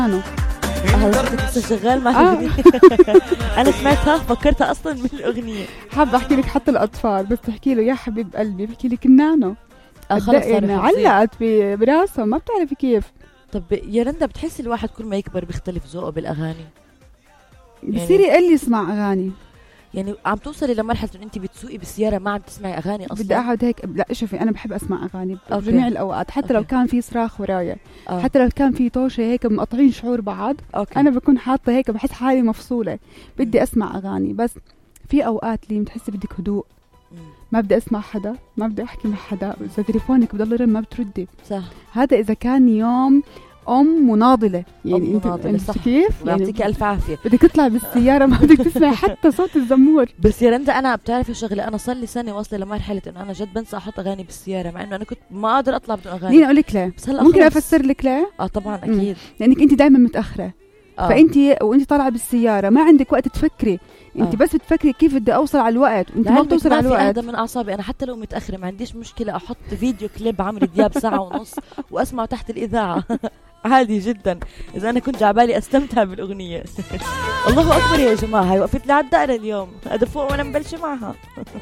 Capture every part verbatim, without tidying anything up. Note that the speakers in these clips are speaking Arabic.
لسه شغال مع آه. انا سمعتها فكرتها اصلا من الاغنيه. حابه احكي لك حتى الاطفال بس تحكي له يا حبيب قلبي بحكي لك النانو آه خلص صار علقت براسه ما بتعرفي كيف. طب يا رندا بتحس الواحد كل ما يكبر بيختلف ذوقه بالاغاني؟ بصير يقل يسمع اغاني، يعني عم توصلي لمرحله انه انت بتسوقي بالسياره ما عم تسمعي اغاني اصلا؟ بدي اقعد هيك. لا شوفي انا بحب اسمع اغاني بجميع الاوقات حتى أوكي. لو كان في صراخ ورايا أوه. حتى لو كان في طوشه هيك مقطعين شعور بعض أوكي. انا بكون حاطه هيك بحس حالي مفصوله بدي م. اسمع اغاني. بس في اوقات اللي بتحسي بدك هدوء م. ما بدي اسمع حدا، ما بدي احكي مع حدا، اذا تليفونك بضل يرن ما بتردي صح. هذا اذا كان يوم ام مناضله يعني أم مناضلة انت كيف يعطيك يعني الف عافيه بدك تطلع بالسياره ما بدك تسمع حتى صوت الزمور. بس يا رندا انا بتعرفي شغله، انا صار لي سنه واصله لمرحله انه انا جد بنسى احط اغاني بالسياره مع انه انا كنت ما قادر اطلع بدون اغاني. ليه اقول لك ليه؟ ممكن افسر لك ليه؟ اه طبعا اكيد. لانك انت دائما متاخره آه. فانت وانت طالعه بالسياره ما عندك وقت تفكري، انت آه. بس بتفكري كيف بدي اوصل على الوقت وانت ما بتوصل على الوقت. هذا من اعصابي انا حتى لو متاخره ما عنديش مشكله احط فيديو كليب عمرو دياب ساعه ونص واسمعه تحت الاذاعه عادي جدا اذا انا كنت جعبالي استمتع بالاغنيه. الله اكبر يا جماعه، هاي وقفت لي على الدائره اليوم، هذا فوق وانا مبلشه معها.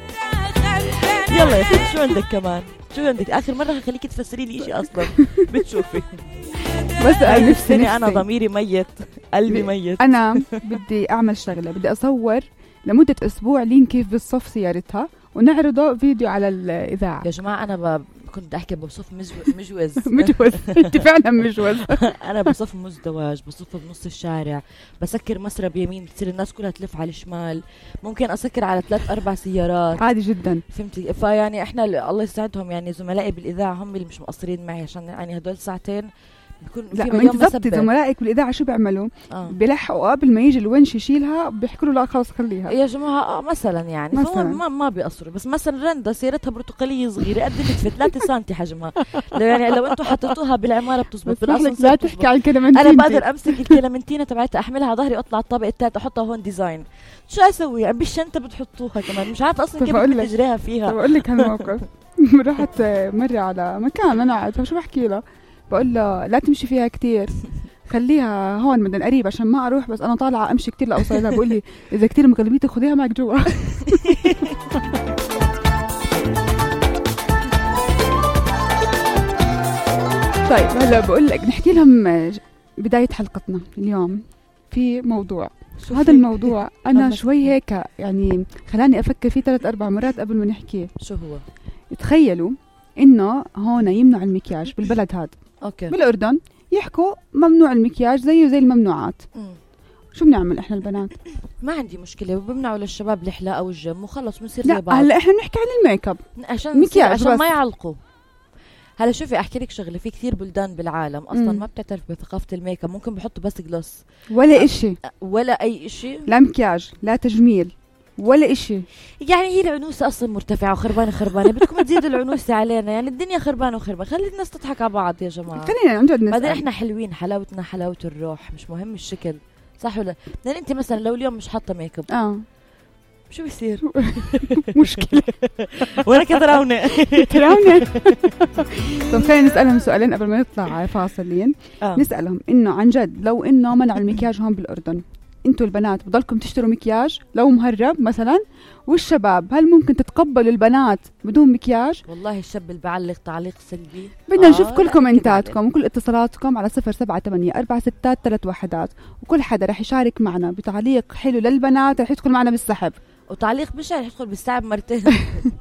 يلا يا ست شو عندك كمان؟ شو عندك اخر مره خليكي تفسري لي شيء اصلا بتشوفي. بس انا نفسي انا ضميري ميت قلبي ميت. انا بدي اعمل شغله، بدي اصور لمده اسبوع لين كيف بتصف سيارتها ونعرضه فيديو على الاذاعه. يا جماعه انا ب... كنت احكي بصف مجوز مجوز مجوز انت فعلا مجوز. انا بصف مزدواج، بصف بنص الشارع، بسكر مسرب يمين بتصير الناس كلها تلف على الشمال، ممكن اسكر على ثلاث اربع سيارات عادي جدا. فهمتي؟ فيعني احنا الله يساعدهم يعني زملائي بالاذاعه هم اللي مش مقصرين معي عشان يعني هدول ساعتين بيكون لا ما انت ضبطي زملائك بالاذاعه شو بيعملوا؟ آه. بيلحقوا قبل ما يجي الونش يشيلها بيحكوا له لا خلص خليها يا جماعه آه مثلا يعني مثلاً. ما ما بيقصروا. بس مثلا رندا سيارتها برتقاليه صغيره قد كتفه ثلاثة سم حجمها لو يعني لو انتم حطيتوها بالعماره بتزبط بالاصل. لا تحكي عن الكلمنتين. انا بقدر امسك الكلمنتينه تبعتها احملها على ظهري واطلع الطابق الثالث احطها هون ديزاين. شو اسوي يعني بالشنطه بتحطوها كمان مش عارفه اصلا كيف بدي اجريها فيها. بقول لك هالموقف رحت مره على مكان انا قاعده شو بحكي له بقول له لا تمشي فيها كتير خليها هون مدن قريب عشان ما اروح بس انا طالعه امشي كتير لاوصل لها. بقول لي اذا كتير مغلبيتي خذيها معك جوا. طيب هلا بقول لك نحكي لهم بدايه حلقتنا اليوم في موضوع. هذا الموضوع انا شوي هيك يعني خلاني افكر فيه ثلاث اربع مرات قبل ما نحكيه. شو هو؟ تخيلوا انه هون يمنع المكياج بالبلد هذا اوكي بالاردن يحكوا ممنوع المكياج زيه زي الممنوعات. م. شو بنعمل احنا البنات؟ ما عندي مشكله وبمنعوا للشباب الحلاقه او الجيم وخلص بنصير زي بعض. لا هلا احنا بنحكي عن الميك اب عشان مكياج عشان ما يعلقوا. هلا شوفي احكي لك شغله، في كثير بلدان بالعالم اصلا م. ما بتعترف بثقافه الميك اب، ممكن بحطوا بس جلوس ولا اشي ولا اي اشي، لا مكياج لا تجميل ولا إشي. يعني هي العنوسة أصلا مرتفعة وخربانة خربانة بدكم تزيدوا العنوسة علينا؟ يعني الدنيا خربانة وخربانة، خلي الناس تضحك على بعض يا جماعة. خلينا عن جد نسأل. بعدين إحنا حلوين، حلاوتنا حلاوة الروح، مش مهم الشكل، صح ولا؟ لأن أنت مثلا لو اليوم مش حاطة ميك اب آه شو بيصير؟ مشكلة. وأنا كتراونة تراونة. طب خلينا نسألهم سؤالين قبل ما نطلع فاصلين. آه. نسألهم إنه عن جد لو إنه منع المكياج هون بالأردن انتوا البنات بضلكم تشتروا مكياج لو مهرب مثلا، والشباب هل ممكن تتقبلوا البنات بدون مكياج؟ والله الشاب اللي بعلق تعليق سلبي بدنا آه نشوف كل كومنتاتكم وكل اتصالاتكم على صفر سبعة ثمانية أربعة ستة ثلاث وحدات، وكل حدا رح يشارك معنا بتعليق حلو للبنات رح يدخل معنا بالسحب، وتعليق بشع رح يدخل بالسحب مرتين.